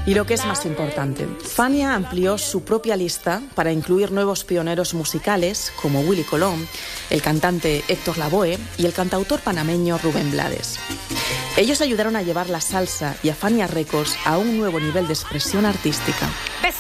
Y lo que es más importante, Fania amplió su propia lista para incluir nuevos pioneros musicales como Willy Colón, el cantante Héctor Lavoe y el cantautor panameño Rubén Blades. Ellos ayudaron a llevar la salsa y a Fania Records a un nuevo nivel de expresión artística.